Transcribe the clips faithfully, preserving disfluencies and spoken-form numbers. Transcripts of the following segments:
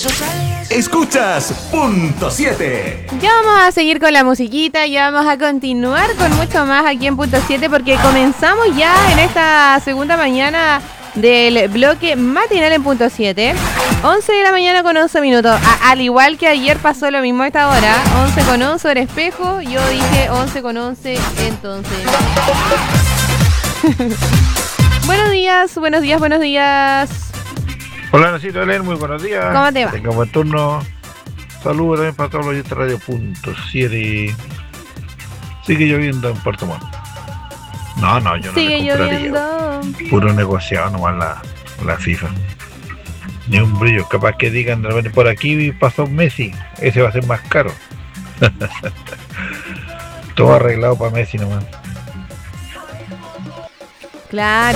Escuchas Punto siete. Ya vamos a seguir con la musiquita, ya vamos a continuar con mucho más aquí en Punto siete porque comenzamos ya en esta segunda mañana del bloque matinal en Punto siete. once de la mañana con once minutos. A, al igual que ayer pasó lo mismo a esta hora. once con once hora espejo. Yo dije once con once entonces. Buenos días, buenos días, buenos días. Hola, Nacito Elén, muy buenos días. ¿Cómo te va? Tenga buen turno. Saludos también para todos los oyentes de Radio Punto siete. Sigue lloviendo en Puerto Montt. No, no, yo no Sigue le compraría. lloviendo. Puro negociado nomás la, la FIFA. Ni un brillo. Capaz que digan de repente por aquí pasó Messi. Ese va a ser más caro. Todo arreglado para Messi nomás. Claro.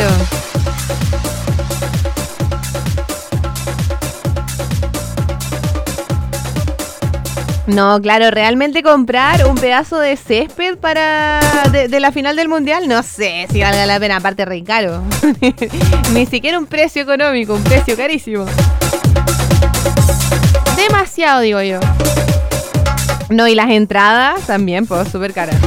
No, claro, realmente comprar un pedazo de césped para de, de la final del mundial, no sé si valga la pena, aparte re caro. Ni siquiera un precio económico, un precio carísimo. Demasiado, digo yo. No, y las entradas también, pues, súper caras.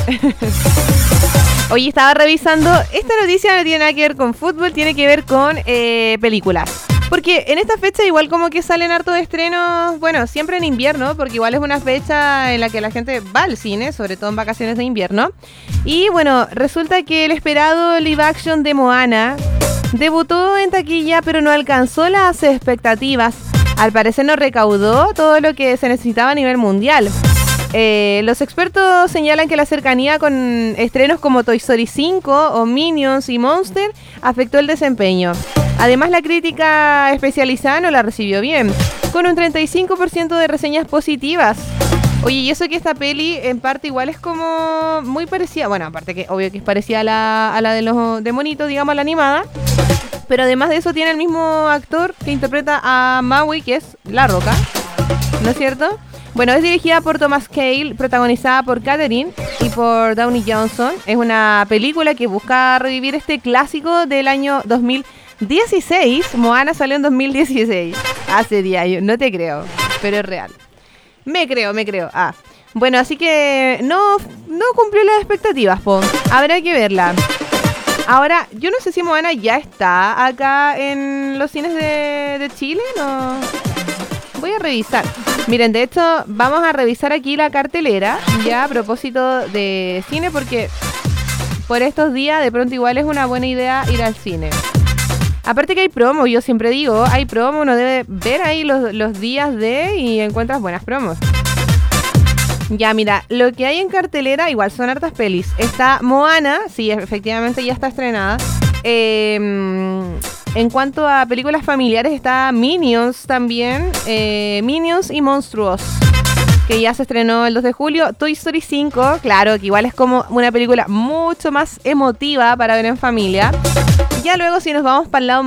Oye, estaba revisando, esta noticia no tiene nada que ver con fútbol, tiene que ver con eh, películas. Porque en esta fecha igual como que salen hartos estrenos, bueno, siempre en invierno, porque igual es una fecha en la que la gente va al cine, sobre todo en vacaciones de invierno. Y bueno, resulta que el esperado live action de Moana debutó en taquilla, pero no alcanzó las expectativas. Al parecer no recaudó todo lo que se necesitaba a nivel mundial. Eh, los expertos señalan que la cercanía con estrenos como Toy Story cinco o Minions y Monster afectó el desempeño. Además, la crítica especializada no la recibió bien, con un treinta y cinco por ciento de reseñas positivas. Oye, y eso que esta peli en parte igual es como muy parecida, bueno, aparte que obvio que es parecida a la, a la de los de Monito, digamos, la animada, pero además de eso tiene el mismo actor que interpreta a Maui, que es La Roca, ¿no es cierto? Bueno, es dirigida por Thomas Kail, protagonizada por Catherine y por Downey Johnson. Es una película que busca revivir este clásico del año dos mil dieciséis. Moana salió en dos mil dieciséis. Hace diez años, no te creo, pero es real. Me creo, me creo. Ah, bueno, así que no, no cumplió las expectativas, po. Habrá que verla. Ahora, yo no sé si Moana ya está acá en los cines de, de Chile, no... Voy a revisar. Miren, de hecho, vamos a revisar aquí la cartelera, ya a propósito de cine, porque por estos días de pronto igual es una buena idea ir al cine. Aparte que hay promo, yo siempre digo, hay promo, uno debe ver ahí los, los días de y encuentras buenas promos. Ya, mira, lo que hay en cartelera igual son hartas pelis. Está Moana, sí, efectivamente ya está estrenada. Eh, en cuanto a películas familiares está Minions también, eh, Minions y Monstruos, que ya se estrenó el dos de julio. Toy Story cinco, claro, que igual es como una película mucho más emotiva para ver en familia. Ya luego si nos vamos para el lado